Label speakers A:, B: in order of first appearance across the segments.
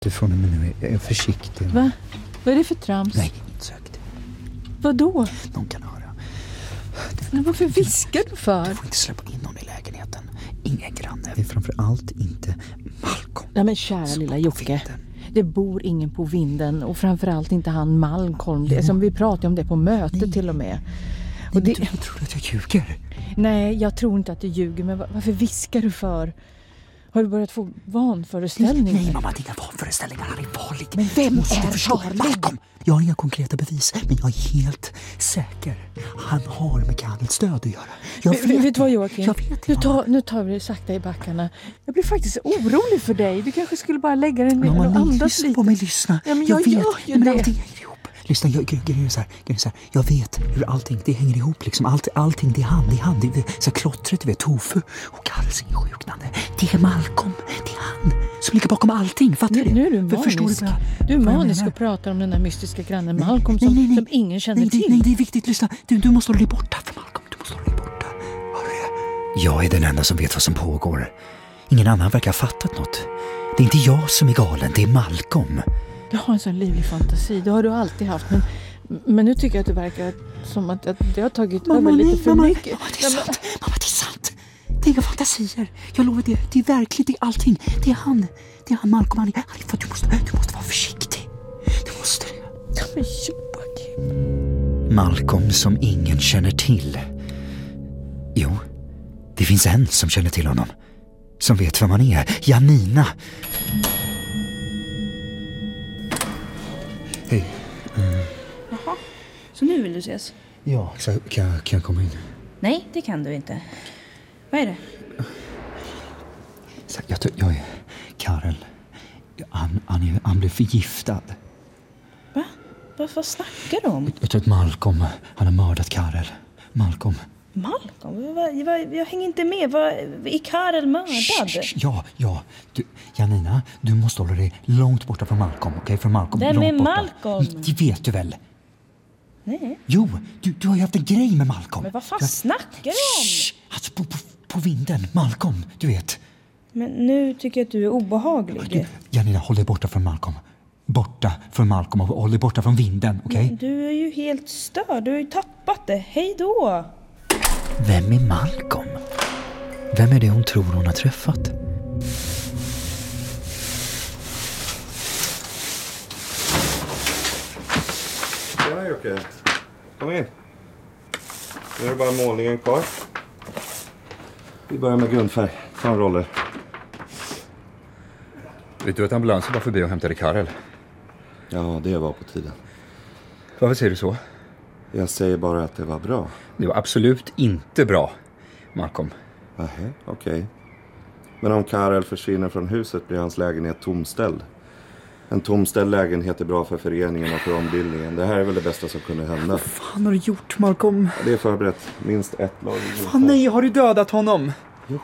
A: Du får mig nu, jag är försiktig.
B: Va? Vad är det för trams?
A: Nej, inte sökt.
B: Vadå?
A: Någon kan höra.
B: Men varför viskar du för?
A: Du får inte släppa in någon i lägenheten. Ingen granne. Det är framförallt inte Malcolm.
B: Nej men kära lilla Jocke. Det bor ingen på vinden och framförallt inte han Malcolm. Det som vi pratade om det på mötet till och med. Och det...
A: Jag tror att jag ljuger.
B: Nej, jag tror inte att du ljuger. Men varför viskar du för? Har du börjat få vanföreställningar?
A: Nej mamma, dina vanföreställningar. Han är farlig.
B: Men vem är farlig?
A: Malcolm. Jag har inga konkreta bevis, men jag är helt säker. Han har med Karels död att göra.
B: Vet du vad Joakim?
A: Jag vet
B: nu tar vi det sakta i backarna. Jag blir faktiskt orolig för dig. Du kanske skulle bara lägga den ner och andas
A: lyssna
B: lite.
A: På mig, lyssna.
B: Ja, men jag
A: vet,
B: gör ju
A: men
B: det.
A: allting hänger ihop. Lyssna, grejen är så här. Jag vet hur allting, det hänger ihop liksom. Allting, det är han. Det är så klottret, du vet, tofu och Karels insjuknande. Det är Malcolm, det är han som ligger bakom allting, fattar du?
B: Nu är du manisk.
A: Förstår
B: Du är manisk och pratar om den där mystiska grannen Malcolm som ingen känner till.
A: Nej, det är viktigt, lyssna. Du måste hålla dig borta för Malcolm. Du måste hålla dig borta. Jag är den enda som vet vad som pågår. Ingen annan verkar ha fattat något. Det är inte jag som är galen, det är Malcolm.
B: Du har en sån livlig fantasi, det har du alltid haft. Men nu tycker jag att det verkar som att det har tagit över lite för mycket.
A: Mamma, det är sant. Det är inga fantasier. Jag lovar det är verkligt, det är allting. Det är han Malcolm. Du måste vara försiktig. Du måste det.
B: Ja, men Joakim.
A: Malcolm som ingen känner till. Jo, det finns en som känner till honom. Som vet vem han är. Janina. Hej.
C: Jaha, så nu vill du ses?
A: Ja, så kan jag komma in?
C: Nej, det kan du inte. Vad är det?
A: Så jag är Karel. Han blev förgiftad.
C: Va? Vad snackar du om?
A: Jag tror att Malcolm, han har mördat Karel. Malcolm?
C: Jag hänger inte med. Är Karel mördad?
A: Ja. Janina, du måste hålla dig långt borta från Malcolm, okej? Från Malcolm.
C: Vem är Malcolm?
A: Det vet du väl?
C: Nej.
A: Jo, du har ju haft en grej med Malcolm.
C: Men vad fan snackar du om?
A: Alltså på vinden, Malcolm, du vet.
C: Men nu tycker jag att du är obehaglig.
A: Janina, håll dig borta från Malcolm. Borta från Malcolm och håll dig borta från vinden, okej?
C: Men du är ju helt störd, du har ju tappat det. Hej då!
A: Vem är Malcolm? Vem är det hon tror hon har träffat?
D: Ja, Jocke. Kom in. Nu är det bara målningen kvar. Vi börjar med grundfärg. Ta en roller.
E: Vet du att ambulansen var förbi och hämtade Karel?
D: Ja, det var på tiden.
E: Varför säger du så?
D: Jag säger bara att det var bra.
E: Det var absolut inte bra, Malcolm.
D: Okej. Men om Karel försvinner från huset blir hans lägenhet tomställd. En tomställd lägenhet är bra för föreningen och för ombildningen. Det här är väl det bästa som kunde hända.
A: Vad fan har du gjort, Malcolm?
D: Det är förberett. Minst ett lag.
A: Fan nej, har du dödat honom?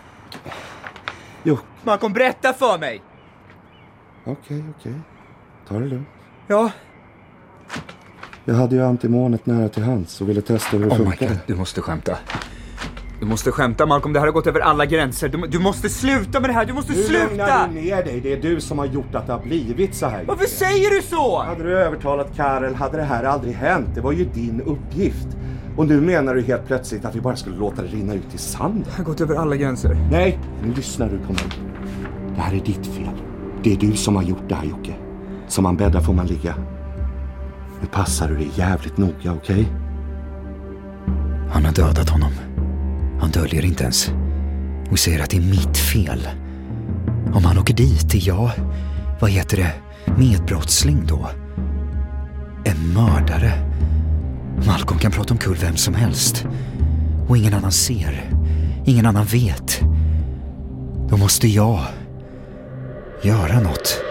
D: Jo.
A: Malcolm, berätta för mig!
D: Okej. Ta det lugnt.
A: Ja.
D: Jag hade ju antimonet nära till hands och ville testa hur det funkar.
E: Du måste skämta. Du måste skämta, Malcolm. Det här har gått över alla gränser. Du måste sluta med det här. Du måste sluta!
D: Lugna ner dig. Det är du som har gjort att det har blivit så här.
E: Varför säger du så?
D: Hade du övertalat Karel hade det här aldrig hänt. Det var ju din uppgift. Och nu menar du helt plötsligt att vi bara skulle låta det rinna ut i sanden.
E: Det har gått över alla gränser.
D: Nej, nu lyssnar du på mig. Det här är ditt fel. Det är du som har gjort det här, Jocke. Som man bäddar får man ligga. Nu passar du dig jävligt noga, okej?
A: Han har dödat honom. Han döljer inte ens. Och säger att det är mitt fel. Om han åker dit är jag, vad heter det, medbrottsling då? En mördare. Malcolm kan prata omkull vem som helst. Och ingen annan ser. Ingen annan vet. Då måste jag göra något.